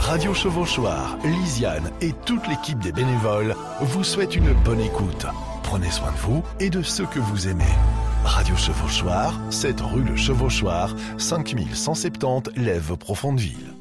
Radio Chevauchoir, Lisiane et toute l'équipe des bénévoles vous souhaitent une bonne écoute. Prenez soin de vous et de ceux que vous aimez. Radio Chevauchoir, 7 rue Le Chevauchoir, 5170 Lèves-Profondeville.